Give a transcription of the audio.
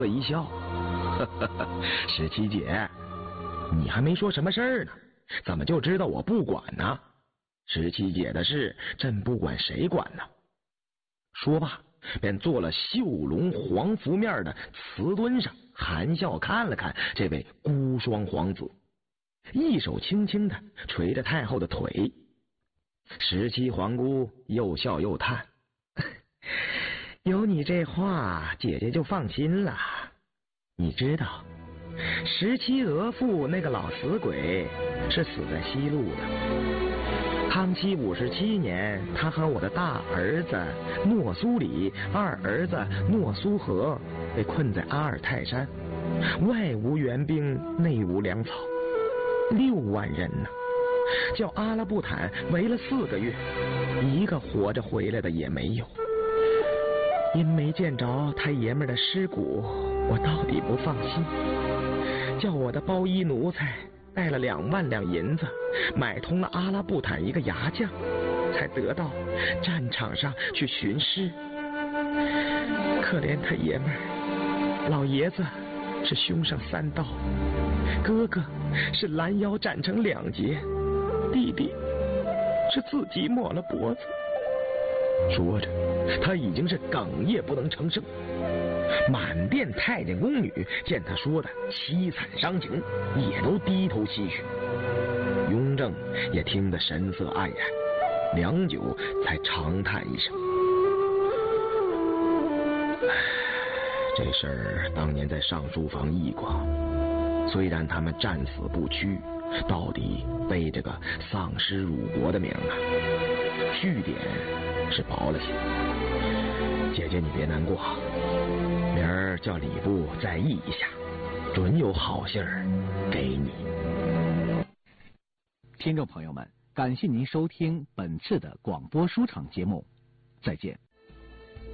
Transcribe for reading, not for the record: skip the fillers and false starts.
一笑，十七姐，你还没说什么事儿呢，怎么就知道我不管呢？十七姐的事，朕不管谁管呢？说罢，便坐了绣龙黄拂面的瓷墩上，含笑看了看这位孤孀皇子，一手轻轻的捶着太后的腿。十七皇姑又笑又叹，有你这话，姐姐就放心了。你知道，十七额驸那个老死鬼是死在西路的。康熙57年，他和我的大儿子诺苏里、二儿子诺苏和被困在阿尔泰山，外无援兵，内无粮草，6万人呢，叫阿拉布坦围了4个月，一个活着回来的也没有。因没见着他爷们的尸骨，我到底不放心，叫我的包衣奴才带了2万两银子，买通了阿拉布坦一个牙将，才得到战场上去寻尸。可怜他爷们儿，老爷子是胸上3刀，哥哥是拦腰斩成2截，弟弟是自己抹了脖子。说着，他已经是哽咽不能成声。满殿太监宫女见他说的凄惨伤情，也都低头唏嘘。雍正也听得神色黯然，良久才长叹一声：这事儿当年在上书房议过，虽然他们战死不屈，到底背着个丧尸辱国的名啊，据点是薄了些。姐姐你别难过，明儿叫礼部再议一下，准有好信儿给你。 听众朋友们，感谢您收听本次的广播书场节目，再见。